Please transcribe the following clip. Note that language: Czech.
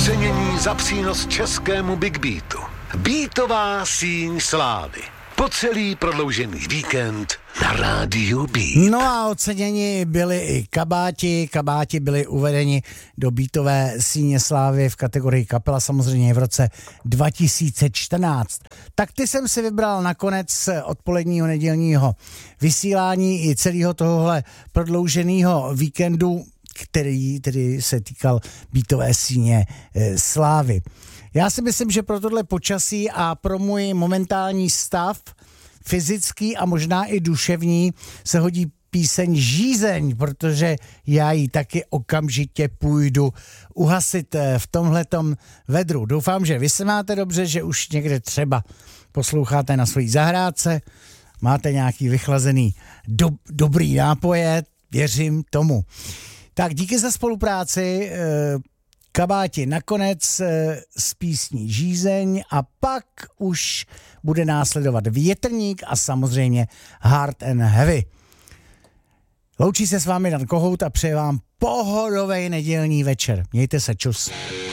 Ocenění za přínos českému Big Beatu. Beatová síň slávy. Po celý prodloužený víkend na rádiu Beat. No a oceněni byli i Kabáti. Kabáti byli uvedeni do Beatové síně slávy v kategorii kapela samozřejmě v roce 2014. Tak ty jsem si vybral nakonec odpoledního nedělního vysílání i celého tohohle prodlouženého víkendu, který tedy se týkal Beatové síně slávy. Já si myslím, že pro tohle počasí a pro můj momentální stav fyzický a možná i duševní se hodí píseň Žízeň, protože já ji taky okamžitě půjdu uhasit v tomhletom vedru. Doufám, že vy se máte dobře, že už někde třeba posloucháte na svojí zahrádce, máte nějaký vychlazený dobrý nápoje, věřím tomu. Tak díky za spolupráci, Kabáti nakonec s písní Žízeň a pak už bude následovat Větrník a samozřejmě Hard and Heavy. Loučí se s vámi Dan Kohout a přeje vám pohodový nedělní večer. Mějte se, čus.